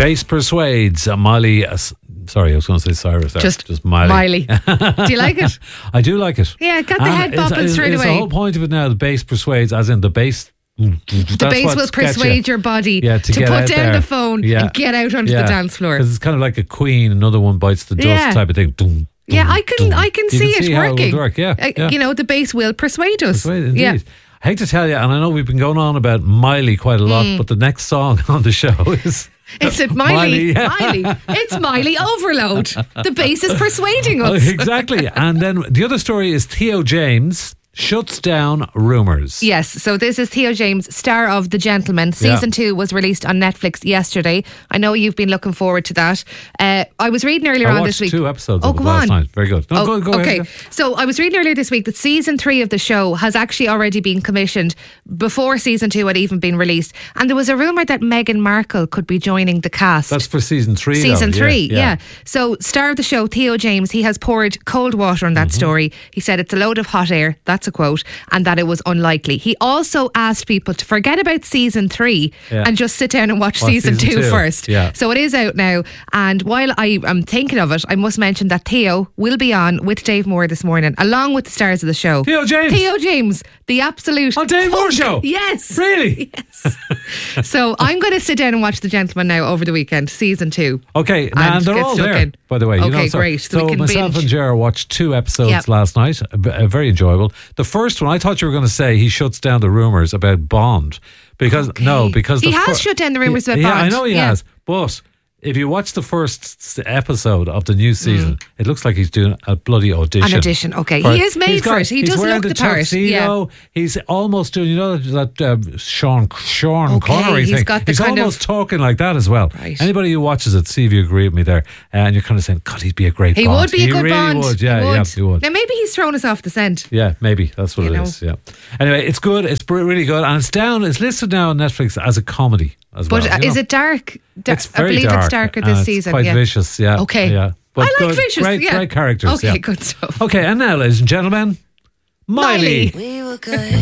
Bass Persuades, Miley. Sorry, I was going to say Cyrus. Just Miley. Do you like it? I do like it. Yeah, got the head bopping straight away. The whole point of it now, the bass persuades, as in the bass. The bass will persuade your body to put down the phone and get out onto the dance floor. Because it's kind of like a Queen, another one bites the dust type of thing. I can see it working. How it would work. You know, the bass will persuade us. Indeed. Yeah. I hate to tell you, and I know we've been going on about Miley quite a lot, but the next song on the show is... Is it Miley? Miley. It's Miley Overload. The bass is persuading us. Exactly. And then the other story is Theo James shuts down rumours. Yes, so this is Theo James, star of The Gentleman. Season 2 was released on Netflix yesterday. I know you've been looking forward to that. I was reading earlier on this week. 2 episodes of it last night. Very good. No, go okay. ahead. So I was reading earlier this week that season 3 of the show has actually already been commissioned before season 2 had even been released. And there was a rumour that Meghan Markle could be joining the cast. That's for season 3. Season 3, yeah. So star of the show, Theo James, he has poured cold water on that story. He said it's a load of hot air. That's a quote. And that it was unlikely. He also asked people to forget about season 3 and just sit down and watch season 2 first. Yeah. So it is out now. And while I am thinking of it, I must mention that Theo will be on with Dave Moore this morning, along with the stars of the show. Theo James, the absolute on Dave Moore show. Yes, really. Yes. So I'm going to sit down and watch The Gentleman now over the weekend, season 2. Okay, and they're all there. By the way, okay, great. So myself and Ger watched 2 episodes last night. Very enjoyable. The first one, I thought you were going to say he shuts down the rumours about Bond because he has shut down the rumours about Bond. Yeah, I know he has, but if you watch the first episode of the new season, it looks like he's doing a bloody audition. An audition, okay. He is made for it. He does look the part. Tuxedo. He's almost doing, that Sean Connery thing. He's almost talking like that as well. Right. Anybody who watches it, see if you agree with me there. And you're kind of saying, God, he'd be a great Bond. He would be a good really Bond. Would. Yeah, he would. Now, maybe he's thrown us off the scent. Yeah, maybe. That's what it is. Yeah. Anyway, it's good. It's really good. And it's listed now on Netflix as a comedy. But is it dark? It's very I believe dark, it's darker this season. Quite vicious, yeah. Okay. Yeah. But I like vicious. Great characters. Okay, good stuff. Okay, and now, ladies and gentlemen, Miley. We were good.